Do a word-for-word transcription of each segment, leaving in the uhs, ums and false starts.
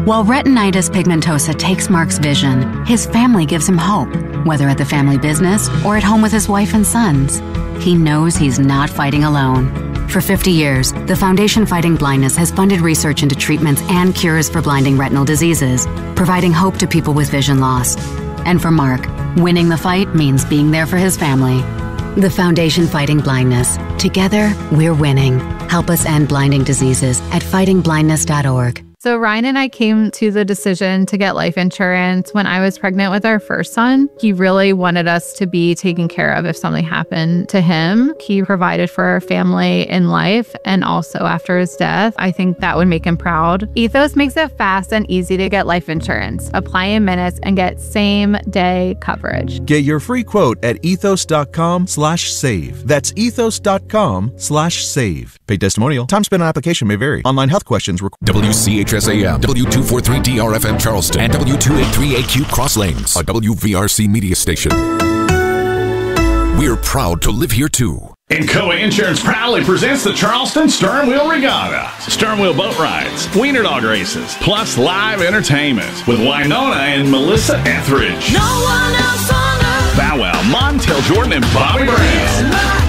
While retinitis pigmentosa takes Mark's vision, his family gives him hope, whether at the family business or at home with his wife and sons. He knows he's not fighting alone. For fifty years, the Foundation Fighting Blindness has funded research into treatments and cures for blinding retinal diseases, providing hope to people with vision loss. And for Mark, winning the fight means being there for his family. The Foundation Fighting Blindness. Together, we're winning. Help us end blinding diseases at fighting blindness dot org. So Ryan and I came to the decision to get life insurance when I was pregnant with our first son. He really wanted us to be taken care of if something happened to him. He provided for our family in life and also after his death. I think that would make him proud. Ethos makes it fast and easy to get life insurance. Apply in minutes and get same day coverage. Get your free quote at ethos.com slash save. That's ethos.com slash save. Paid testimonial. Time spent on application may vary. Online health questions require. W C H S A M, W two forty-three D R F M Charleston, and W two eighty-three A Q Cross Lanes, a W V R C media station. We're proud to live here too. Incoa Insurance proudly presents the Charleston Stern Wheel Regatta. Stern Wheel boat rides, wiener dog races, plus live entertainment with Winona and Melissa Etheridge. No one else on earth. Bow Wow, Montel Jordan, and Bobby Brown.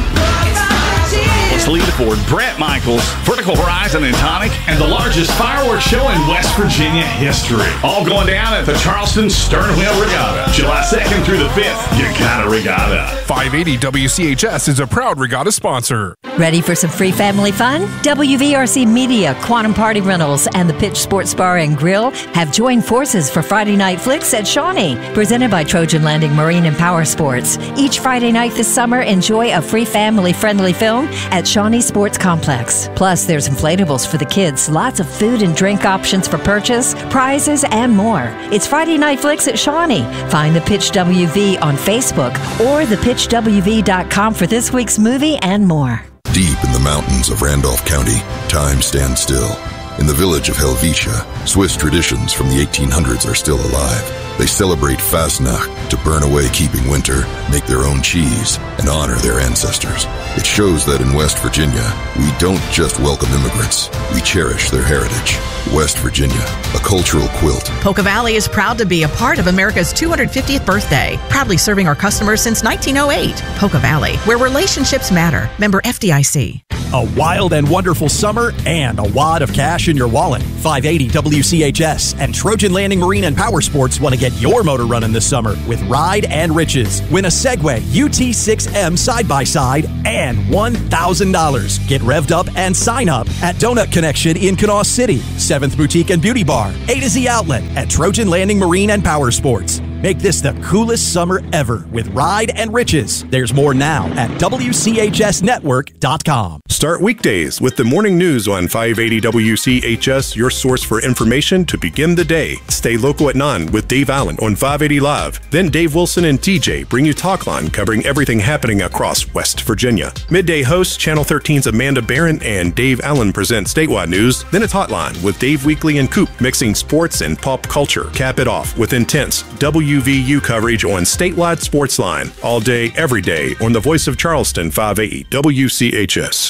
Plus lead for Brett Michaels, Vertical Horizon and Tonic, and the largest fireworks show in West Virginia history. All going down at the Charleston Stern Wheel Regatta, July second through the fifth. You got a regatta. five eighty W C H S is a proud regatta sponsor. Ready for some free family fun? W V R C Media, Quantum Party Rentals, and the Pitch Sports Bar and Grill have joined forces for Friday Night Flicks at Shawnee, presented by Trojan Landing Marine and Power Sports. Each Friday night this summer, enjoy a free family-friendly film at Shawnee Sports Complex. Plus, there's inflatables for the kids, lots of food and drink options for purchase, prizes, and more. It's Friday Night Flicks at Shawnee. Find the Pitch W V on Facebook or the pitch w v dot com for this week's movie and more. Deep in the mountains of Randolph County, time stands still. In the village of Helvetia, Swiss traditions from the eighteen hundreds are still alive. They celebrate Fastnacht to burn away keeping winter, make their own cheese, and honor their ancestors. It shows that in West Virginia, we don't just welcome immigrants, we cherish their heritage. West Virginia, a cultural quilt. Polka Valley is proud to be a part of America's two hundred fiftieth birthday, proudly serving our customers since nineteen oh eight. Polka Valley, where relationships matter. Member F D I C. A wild and wonderful summer and a wad of cash in your wallet. five eighty W C H S and Trojan Landing Marine and Power Sports want to get your motor running this summer with Ride and Riches. Win a Segway U T six M side-by-side and one thousand dollars. Get revved up and sign up at Donut Connection in Kanawha City, seventh Boutique and Beauty Bar, A to Z Outlet at Trojan Landing Marine and Power Sports. Make this the coolest summer ever with Ride and Riches. There's more now at W C H S network dot com. Start weekdays with the morning news on five eighty W C H S, your source for information to begin the day. Stay local at nine with Dave Allen on five eighty Live. Then Dave Wilson and T J bring you Talkline, covering everything happening across West Virginia. Midday hosts Channel thirteen's Amanda Barron and Dave Allen present statewide news. Then it's Hotline with Dave Weekly and Coop, mixing sports and pop culture. Cap it off with intense W V U coverage on statewide sports line. All day, every day on the voice of Charleston, five eighty W C H S.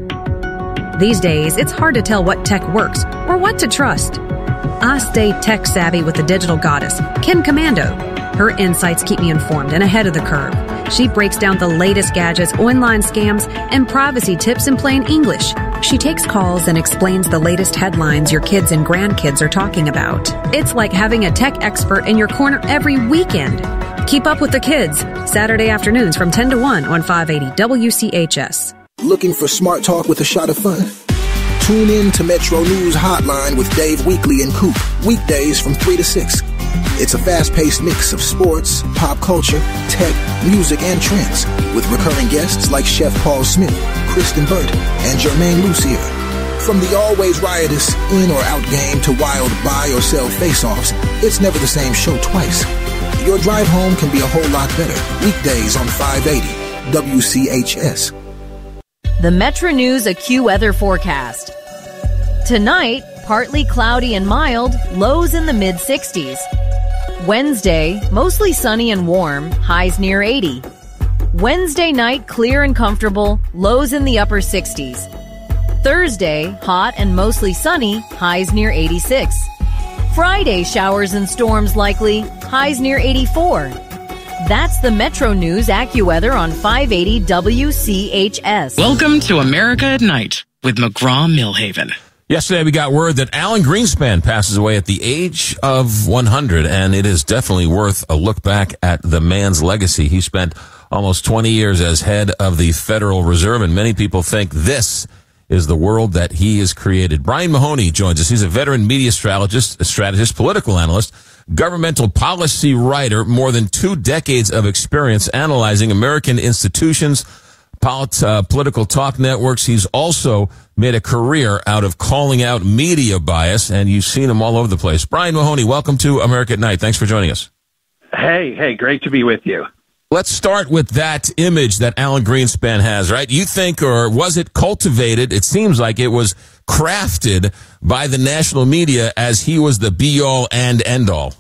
These days, it's hard to tell what tech works or what to trust. I stay tech savvy with the digital goddess, Kim Commando. Her insights keep me informed and ahead of the curve. She breaks down the latest gadgets, online scams, and privacy tips in plain English. She takes calls and explains the latest headlines your kids and grandkids are talking about. It's like having a tech expert in your corner every weekend. Keep up with the kids, Saturday afternoons from ten to one on five eighty W C H S. Looking for smart talk with a shot of fun? Tune in to Metro News Hotline with Dave Weekly and Coop, weekdays from three to six. It's a fast-paced mix of sports, pop culture, tech, music, and trends, with recurring guests like Chef Paul Smith, Kristen Burt, and Jermaine Lucier. From the always riotous in or out game to wild buy or sell face-offs, it's never the same show twice. Your drive home can be a whole lot better. Weekdays on five eighty W C H S. The Metro News A Q weather forecast. Tonight, partly cloudy and mild, lows in the mid sixties. Wednesday, mostly sunny and warm, highs near eighty. Wednesday night, clear and comfortable, lows in the upper sixties. Thursday, hot and mostly sunny, highs near eighty-six. Friday, showers and storms likely, highs near eighty-four. That's the Metro News AccuWeather on five eighty W C H S. Welcome to America at Night with McGraw-Millhaven. Yesterday, we got word that Alan Greenspan passes away at the age of one hundred, and it is definitely worth a look back at the man's legacy. He spent almost twenty years as head of the Federal Reserve, and many people think this is the world that he has created. Brian Mahoney joins us. He's a veteran media strategist, a strategist, political analyst, governmental policy writer, more than two decades of experience analyzing American institutions, polit- uh, political talk networks. He's also made a career out of calling out media bias, and you've seen him all over the place. Brian Mahoney, welcome to America at Night. Thanks for joining us. Hey, hey, great to be with you. Let's start with that image that Alan Greenspan has, right? You think, or was it cultivated? It seems like it was crafted by the national media as he was the be-all and end-all.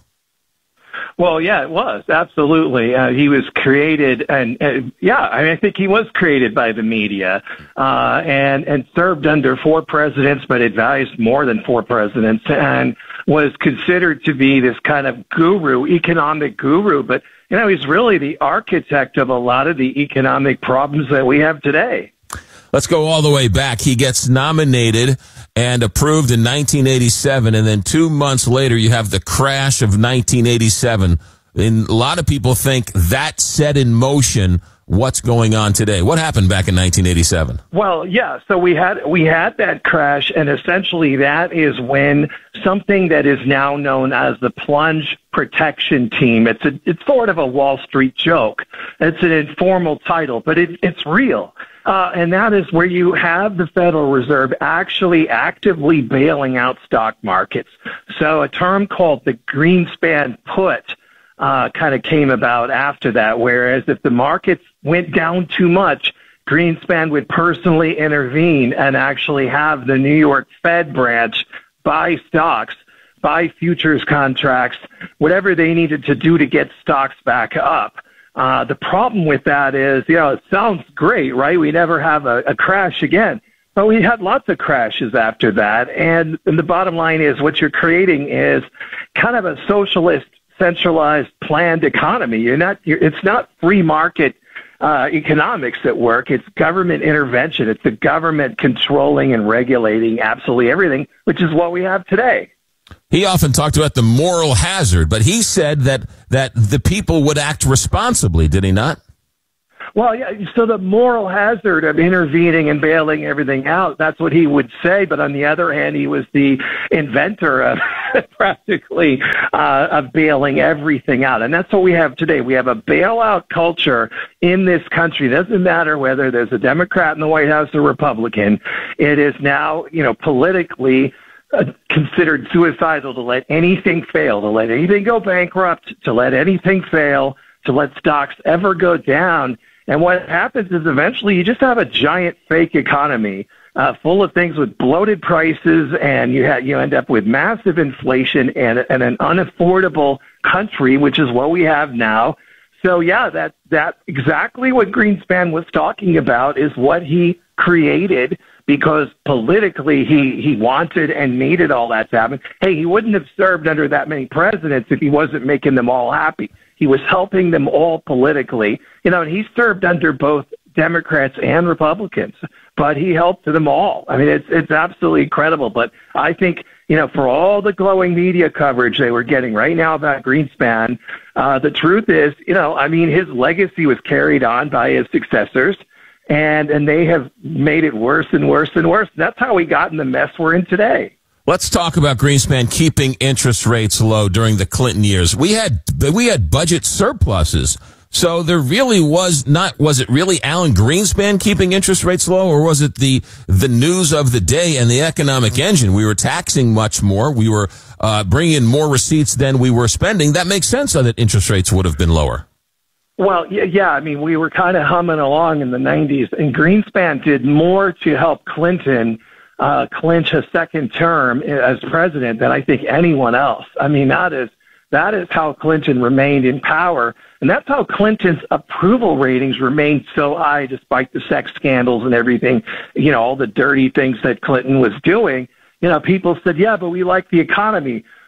Well, yeah, it was. Absolutely. Uh, he was created, and uh, yeah, I mean, I think he was created by the media uh, and, and served under four presidents, but advised more than four presidents, and was considered to be this kind of guru, economic guru. But, you know, he's really the architect of a lot of the economic problems that we have today. Let's go all the way back. He gets nominated and approved in nineteen eighty-seven, and then two months later you have the crash of nineteen eighty-seven. And a lot of people think that set in motion what's going on today. What happened back in nineteen eighty-seven? Well, yeah, so we had we had that crash, and essentially that is when something that is now known as the Plunge Protection Team, it's a, it's sort of a Wall Street joke. It's an informal title, but it, it's real. Uh, and that is where you have the Federal Reserve actually actively bailing out stock markets. So a term called the Greenspan put uh, kind of came about after that, whereas if the markets went down too much, Greenspan would personally intervene and actually have the New York Fed branch buy stocks, buy futures contracts, whatever they needed to do to get stocks back up. Uh, the problem with that is, you know, it sounds great, right? We never have a, a crash again. But we had lots of crashes after that. And, and the bottom line is what you're creating is kind of a socialist, centralized, planned economy. You're not, you're, it's not free market uh, economics at work. It's government intervention. It's the government controlling and regulating absolutely everything, which is what we have today. He often talked about the moral hazard, but he said that, that the people would act responsibly, did he not? Well, yeah, so the moral hazard of intervening and bailing everything out, that's what he would say. But on the other hand, he was the inventor of practically uh, of bailing everything out. And that's what we have today. We have a bailout culture in this country. It doesn't matter whether there's a Democrat in the White House or Republican. It is now, you know, politically Uh, considered suicidal to let anything fail, to let anything go bankrupt, to let anything fail, to let stocks ever go down. And what happens is eventually you just have a giant fake economy uh, full of things with bloated prices, and you ha- you end up with massive inflation and, and an unaffordable country, which is what we have now. So, yeah, that, that exactly what Greenspan was talking about is what he created, because politically he, he wanted and needed all that to happen. Hey, he wouldn't have served under that many presidents if he wasn't making them all happy. He was helping them all politically. You know, and he served under both Democrats and Republicans, but he helped them all. I mean, it's it's absolutely incredible. But I think, you know, for all the glowing media coverage they were getting right now about Greenspan, uh, the truth is, you know, I mean, his legacy was carried on by his successors. And and they have made it worse and worse and worse. That's how we got in the mess we're in today. Let's talk about Greenspan keeping interest rates low during the Clinton years. We had we had budget surpluses. So there really was not, was it really Alan Greenspan keeping interest rates low, or was it the the news of the day and the economic engine? We were taxing much more. We were uh, bringing in more receipts than we were spending. That makes sense so that interest rates would have been lower. Well, yeah, yeah, I mean, we were kind of humming along in the nineties, and Greenspan did more to help Clinton uh, clinch a second term as president than I think anyone else. I mean, that is that is how Clinton remained in power, and that's how Clinton's approval ratings remained so high despite the sex scandals and everything, you know, all the dirty things that Clinton was doing. You know, people said, yeah, but we like the economy.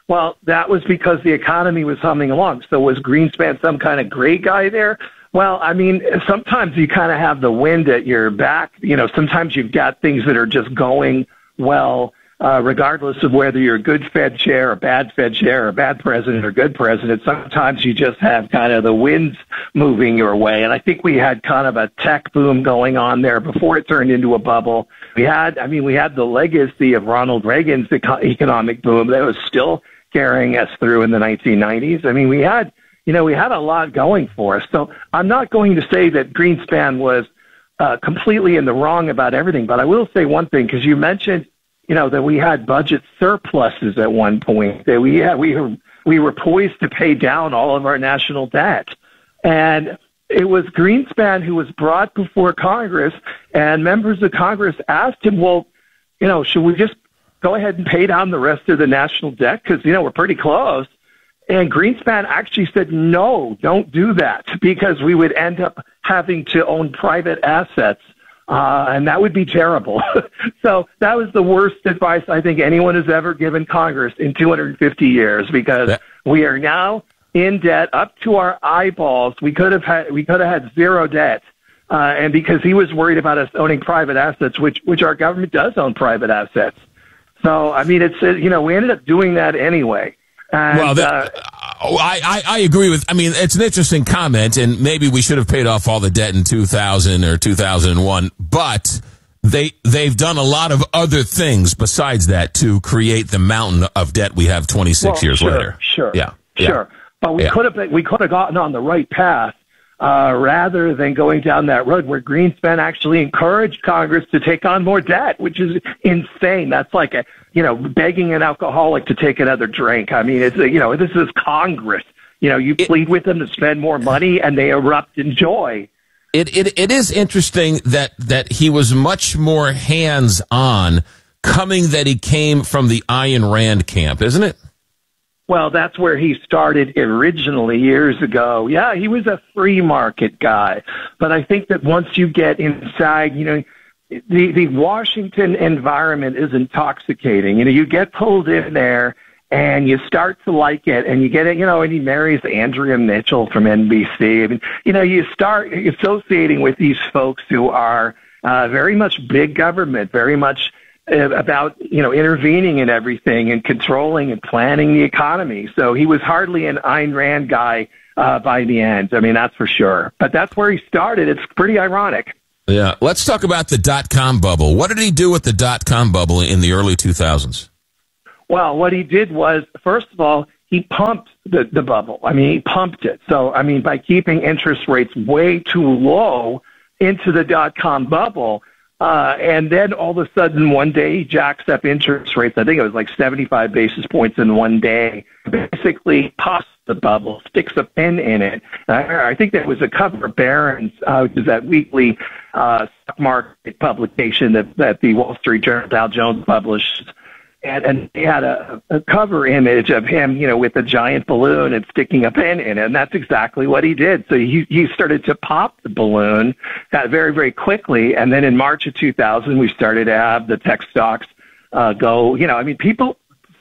Well, that was because the economy was humming along. So was Greenspan some kind of great guy there? Well, I mean, sometimes you kind of have the wind at your back. You know, sometimes you've got things that are just going well, uh, regardless of whether you're a good Fed chair, a bad Fed chair, a bad president, or good president. Sometimes you just have kind of the winds moving your way. And I think we had kind of a tech boom going on there before it turned into a bubble. We had, I mean, we had the legacy of Ronald Reagan's eco- economic boom that was still carrying us through in the nineteen nineties. I mean, we had, you know, we had a lot going for us. So I'm not going to say that Greenspan was uh, completely in the wrong about everything, but I will say one thing, because you mentioned, you know, that we had budget surpluses at one point, that we had, we were, we were poised to pay down all of our national debt. And it was Greenspan who was brought before Congress, and members of Congress asked him, well, you know, should we just go ahead and pay down the rest of the national debt? Because, you know, we're pretty close. And Greenspan actually said, no, don't do that, because we would end up having to own private assets, uh, and that would be terrible. So that was the worst advice I think anyone has ever given Congress in two hundred fifty years, because yeah. we are now in debt up to our eyeballs. We could have had, we could have had zero debt. Uh, and because he was worried about us owning private assets, which, which our government does own private assets. So, I mean, it's, you know, we ended up doing that anyway. And, well, that, uh, I, I, I agree with, I mean, it's an interesting comment, and maybe we should have paid off all the debt in two thousand or two thousand one, but they, they've done a lot of other things besides that to create the mountain of debt we have twenty-six well, years sure, later. Sure, yeah, sure. Yeah. But we yeah. could have been, we could have gotten on the right path, uh, rather than going down that road where Greenspan actually encouraged Congress to take on more debt, which is insane. That's like a, you know, begging an alcoholic to take another drink. I mean, it's, you know, this is Congress. You know, you plead with them to spend more money, and they erupt in joy. It it it is interesting that that he was much more hands-on, coming that he came from the Ayn Rand camp, isn't it? Well, that's where he started originally years ago. Yeah, he was a free market guy. But I think that once you get inside, you know, the, the Washington environment is intoxicating. You know, you get pulled in there and you start to like it, and you get it, you know, and he marries Andrea Mitchell from N B C. I mean, you know, you start associating with these folks who are uh, very much big government, very much about, you know, intervening in everything and controlling and planning the economy. So he was hardly an Ayn Rand guy uh, by the end. I mean, that's for sure. But that's where he started. It's pretty ironic. Yeah. Let's talk about the dot-com bubble. What did he do with the dot-com bubble in the early two thousands? Well, what he did was, first of all, he pumped the, the bubble. I mean, he pumped it. So, I mean, by keeping interest rates way too low into the dot-com bubble, Uh, and then all of a sudden, one day, he jacks up interest rates. I think it was like seventy-five basis points in one day. Basically, pops the bubble, sticks a pin in it. I, I think that was a cover of Barron's, uh, which is that weekly uh, stock market publication that, that the Wall Street Journal, Dow Jones published. And, and they had a, a cover image of him, you know, with a giant balloon and sticking a pin in it. And that's exactly what he did. So he, he started to pop the balloon uh, very, very quickly. And then in March of two thousand, we started to have the tech stocks uh, go, you know, I mean, people,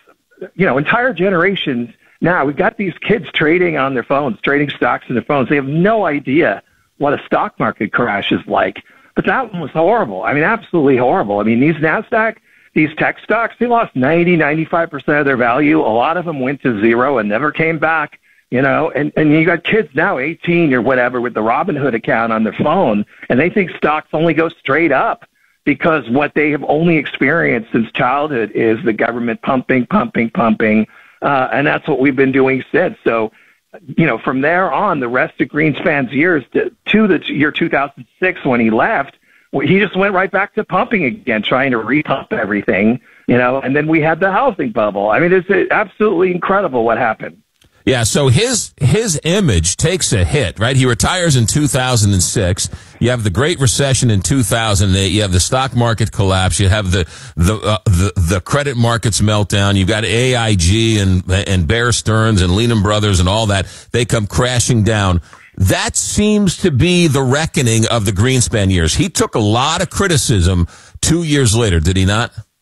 you know, entire generations now, we've got these kids trading on their phones, trading stocks on their phones. They have no idea what a stock market crash is like. But that one was horrible. I mean, absolutely horrible. I mean, these NASDAQ, these tech stocks, they lost ninety, ninety-five percent of their value. A lot of them went to zero and never came back, you know, and, and you got kids now, eighteen or whatever, with the Robinhood account on their phone, and they think stocks only go straight up because what they have only experienced since childhood is the government pumping, pumping, pumping, uh, and that's what we've been doing since. So, you know, from there on, the rest of Greenspan's years to, to the year two thousand six when he left, he just went right back to pumping again, trying to repump everything, you know, and then we had the housing bubble. I mean, it's absolutely incredible what happened. Yeah, so his his image takes a hit, right? He retires in two thousand six. You have the Great Recession in two thousand eight. You have the stock market collapse. You have the the uh, the, the credit markets meltdown. You've got A I G and and Bear Stearns and Lehman Brothers and all that. They come crashing down. That seems to be the reckoning of the Greenspan years. He took a lot of criticism two years later, did he not?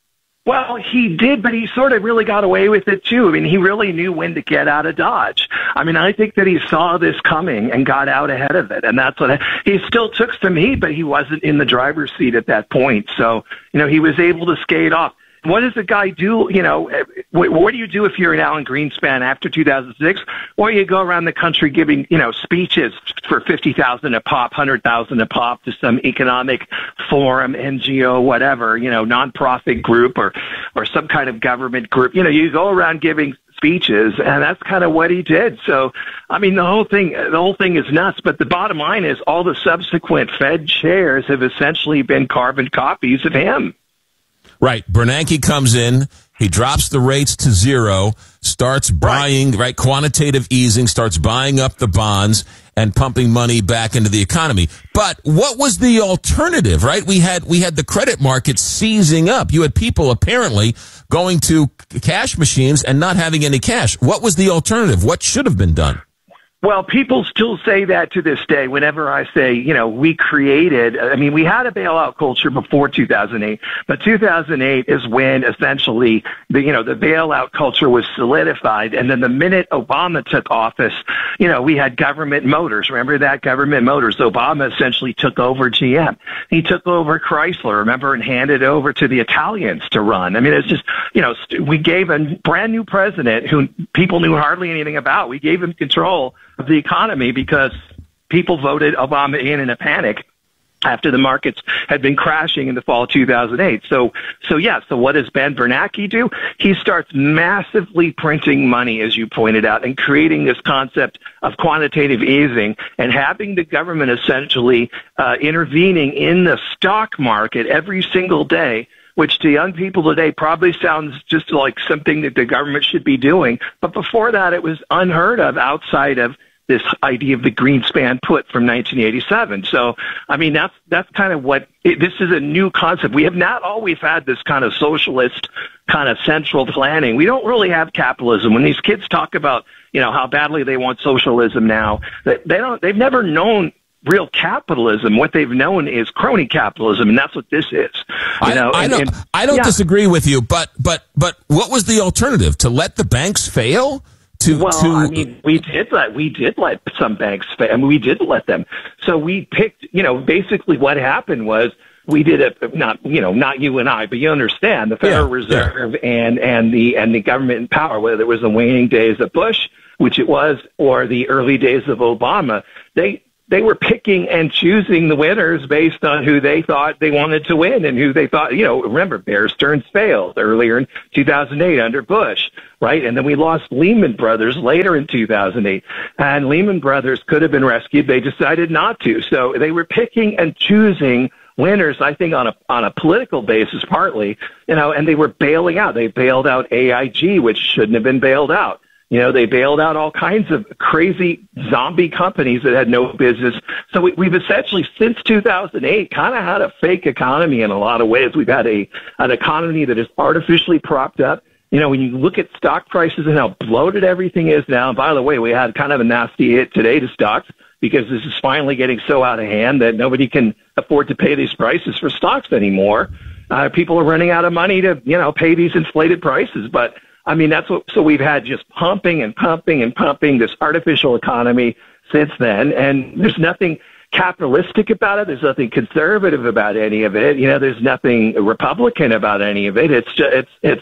Well, he did, but he sort of really got away with it, too. I mean, he really knew when to get out of Dodge. I mean, I think that he saw this coming and got out ahead of it. And that's what I, he still took some heat, but he wasn't in the driver's seat at that point. So, you know, he was able to skate off. What does the guy do? You know, what, what do you do if you're an Alan Greenspan after two thousand six? Or you go around the country giving, you know, speeches for fifty thousand a pop, one hundred thousand a pop to some economic forum, N G O, whatever, you know, nonprofit group or, or some kind of government group. You know, you go around giving speeches, and that's kind of what he did. So, I mean, the whole thing, the whole thing is nuts. But the bottom line is all the subsequent Fed chairs have essentially been carbon copies of him. Right. Bernanke comes in, he drops the rates to zero, starts buying, right, quantitative easing, starts buying up the bonds and pumping money back into the economy. But what was the alternative, right? We had we had the credit market seizing up. You had people apparently going to cash machines and not having any cash. What was the alternative? What should have been done? Well, people still say that to this day. Whenever I say, you know, we created, I mean, we had a bailout culture before two thousand eight, but two thousand eight is when essentially the, you know, the bailout culture was solidified. And then the minute Obama took office, you know, we had Government Motors. Remember that? Government Motors. Obama essentially took over G M. He took over Chrysler, remember, and handed it over to the Italians to run. I mean, it's just, you know, we gave a brand new president who people knew hardly anything about. We gave him control of the economy because people voted Obama in in a panic after the markets had been crashing in the fall of two thousand eight. So, so yeah, so what does Ben Bernanke do? He starts massively printing money, as you pointed out, and creating this concept of quantitative easing and having the government essentially uh, intervening in the stock market every single day, which to young people today probably sounds just like something that the government should be doing. But before that, it was unheard of outside of this idea of the Greenspan put from nineteen eighty-seven. So, I mean, that's that's kind of what it, this is a new concept. We have not always had this kind of socialist kind of central planning. We don't really have capitalism. When these kids talk about, you know, how badly they want socialism now, they, they don't. They've never known real capitalism. What they've known is crony capitalism, and that's what this is. You know, I, I and, don't, and, I don't yeah. disagree with you, but but but what was the alternative? To let the banks fail? To, well, to, I mean, we did let we did let some banks fail. I mean, we did let them. So we picked. You know, basically what happened was we did it. Not you know, not you and I, but you understand the Federal yeah, Reserve yeah. and and the and the government in power, whether it was the waning days of Bush, which it was, or the early days of Obama, they. They were picking and choosing the winners based on who they thought they wanted to win and who they thought, you know, remember, Bear Stearns failed earlier in two thousand eight under Bush, right? And then we lost Lehman Brothers later in two thousand eight. And Lehman Brothers could have been rescued. They decided not to. So they were picking and choosing winners, I think, on a on a political basis, partly, you know, and they were bailing out. They bailed out A I G, which shouldn't have been bailed out. You know, they bailed out all kinds of crazy zombie companies that had no business. So we, we've essentially, since two thousand eight, kind of had a fake economy in a lot of ways. We've had a an economy that is artificially propped up. You know, when you look at stock prices and how bloated everything is now, and by the way, we had kind of a nasty hit today to stocks because this is finally getting so out of hand that nobody can afford to pay these prices for stocks anymore. Uh, people are running out of money to, you know, pay these inflated prices. But I mean, that's what, so we've had just pumping and pumping and pumping this artificial economy since then. And there's nothing capitalistic about it. There's nothing conservative about any of it. You know, there's nothing Republican about any of it. It's just, it's, it's,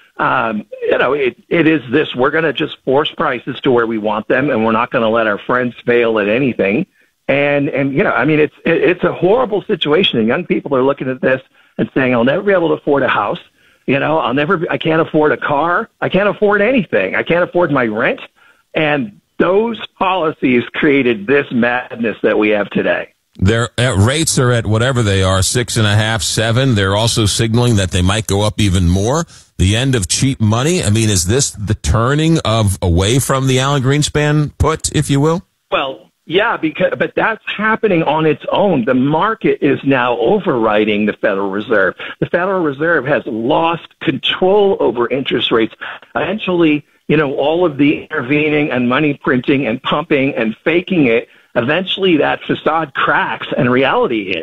um, you know, it, it is this, we're going to just force prices to where we want them. And we're not going to let our friends fail at anything. And, and, you know, I mean, it's, it, it's a horrible situation. And young people are looking at this and saying, I'll never be able to afford a house. You know, I'll never, I can't afford a car. I can't afford anything. I can't afford my rent. And those policies created this madness that we have today. Their rates are at whatever they are, six and a half, seven. They're also signaling that they might go up even more. The end of cheap money. I mean, is this the turning of away from the Alan Greenspan put, if you will? Well, yeah, because, but that's happening on its own. The market is now overriding the Federal Reserve. The Federal Reserve has lost control over interest rates. Eventually, you know, all of the intervening and money printing and pumping and faking it, eventually that facade cracks and reality hits.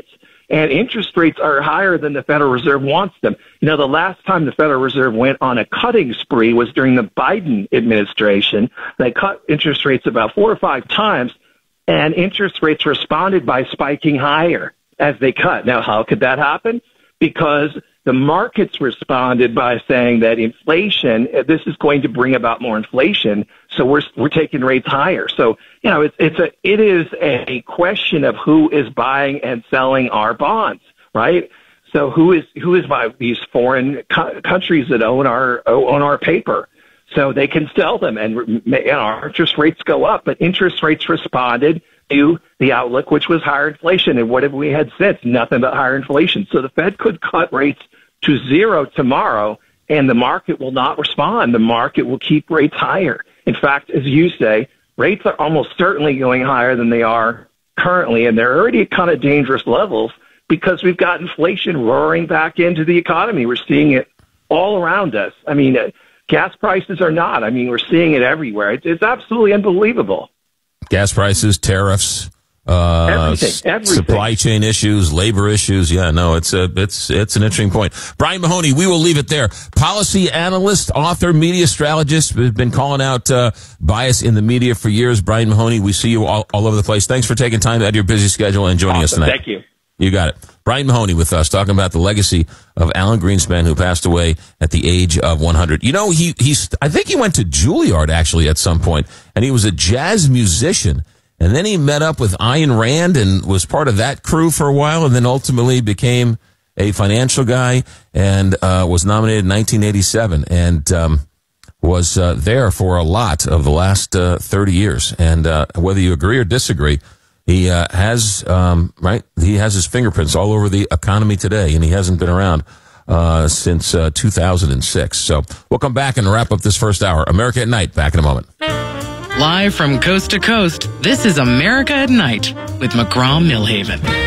and interest rates are higher than the Federal Reserve wants them. You know, the last time the Federal Reserve went on a cutting spree was during the Biden administration. They cut interest rates about four or five times, and interest rates responded by spiking higher as they cut. Now, how could that happen? Because the markets responded by saying that inflation, this is going to bring about more inflation, so we're we're taking rates higher. So, you know, it's it's a it is a question of who is buying and selling our bonds, right? So who is who is buying these foreign co- countries that own our own our paper, so they can sell them, and, and our interest rates go up. But interest rates responded to the outlook, which was higher inflation. And what have we had since? Nothing but higher inflation. So the Fed could cut rates to zero tomorrow, and the market will not respond. The market will keep rates higher. In fact, as you say, rates are almost certainly going higher than they are currently, and they're already at kind of dangerous levels because we've got inflation roaring back into the economy. We're seeing it all around us. I mean, uh, gas prices are not. I mean, we're seeing it everywhere. It's, it's absolutely unbelievable. Gas prices, tariffs, uh, everything, everything. supply chain issues, labor issues. Yeah, no, it's a, it's, it's an interesting point. Brian Mahoney, we will leave it there. Policy analyst, author, media strategist, has been calling out, uh, bias in the media for years. Brian Mahoney, we see you all, all over the place. Thanks for taking time out of your busy schedule and joining Awesome. us tonight. Thank you. You got it. Brian Mahoney with us, talking about the legacy of Alan Greenspan, who passed away at the age of one hundred. You know, he, he's, I think he went to Juilliard actually at some point, and he was a jazz musician. And then he met up with Ayn Rand and was part of that crew for a while, and then ultimately became a financial guy and uh, was nominated in nineteen eighty-seven and um, was uh, there for a lot of the last uh, thirty years. And uh, whether you agree or disagree, he uh, has um, right. He has his fingerprints all over the economy today, and he hasn't been around uh, since uh, two thousand six. So we'll come back and wrap up this first hour. America at Night. Back in a moment. Live from coast to coast, this is America at Night with McGraw Millhaven.